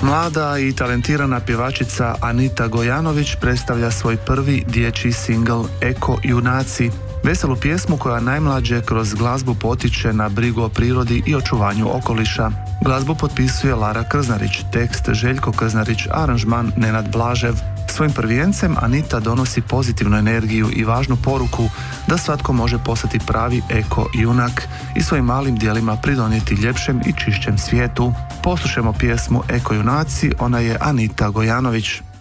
Mlada i talentirana pjevačica Anita Gojanović predstavlja svoj prvi dječji singl Eko junaci, veselu pjesmu koja najmlađe kroz glazbu potiče na brigu o prirodi i očuvanju okoliša. Glazbu potpisuje Lara Krznarić, tekst Željko Krznarić, aranžman Nenad Blažev. Svojim prvijencem Anita donosi pozitivnu energiju i važnu poruku da svatko može postati pravi eko junak i svojim malim djelima pridonijeti ljepšem i čišćem svijetu. Poslušajmo pjesmu Eko junaci, ona je Anita Gojanović.